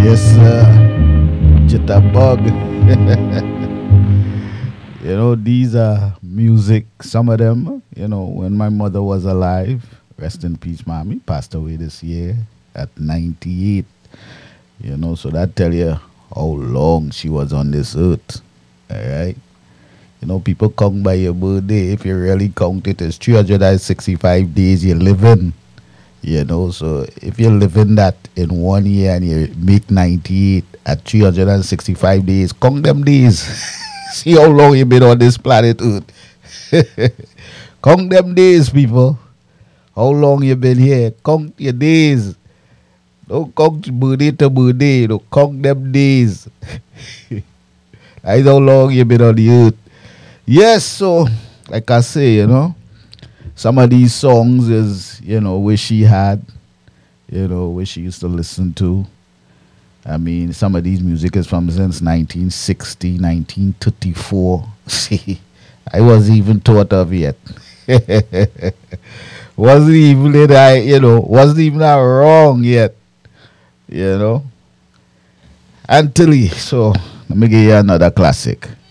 Yes, sir. Jitterbug. These are music. Some of them, when my mother was alive, rest in peace, mommy, passed away this year at 98. So that tell you how long she was on this earth. All right. People count by your birthday. If you really count it, it's 365 days you're living. So if you're living that in 1 year and you make 98 at 365 days, count them days. See how long you've been on this planet Earth. Count them days, people. How long you been here? Count your days. Don't count birthday to birthday. Don't count them days. That's how long you been on the earth. Yes, so like I say, some of these songs is, where she had, where she used to listen to. I mean, some of these music is from since 1960, 1934. See, I wasn't even thought of yet. wasn't even wasn't even that wrong yet, Antilly. So let me give you another classic.